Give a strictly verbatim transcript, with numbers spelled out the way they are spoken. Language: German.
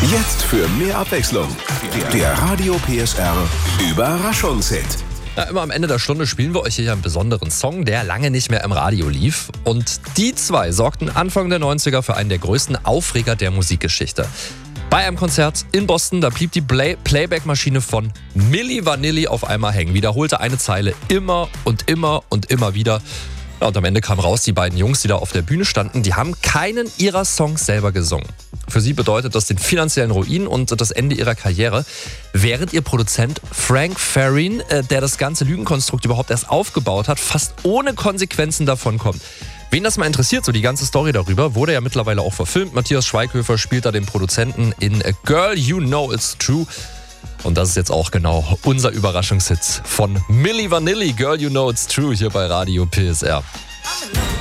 Jetzt für mehr Abwechslung. Der Radio P S R Überraschungshit. Ja, immer am Ende der Stunde spielen wir euch hier einen besonderen Song, der lange nicht mehr im Radio lief. Und die zwei sorgten Anfang der neunziger für einen der größten Aufreger der Musikgeschichte. Bei einem Konzert in Boston, da blieb die Play- Playback-Maschine von Milli Vanilli auf einmal hängen. Wiederholte eine Zeile immer und immer und immer wieder. Ja, und am Ende kam raus, die beiden Jungs, die da auf der Bühne standen, die haben keinen ihrer Songs selber gesungen. Für sie bedeutet das den finanziellen Ruin und das Ende ihrer Karriere. Während ihr Produzent Frank Farian, äh, der das ganze Lügenkonstrukt überhaupt erst aufgebaut hat, fast ohne Konsequenzen davonkommt. Wen das mal interessiert, so die ganze Story darüber, wurde ja mittlerweile auch verfilmt. Matthias Schweighöfer spielt da den Produzenten in A Girl You Know It's True. Und das ist jetzt auch genau unser Überraschungshit von Milli Vanilli, Girl You Know It's True, hier bei Radio P S R.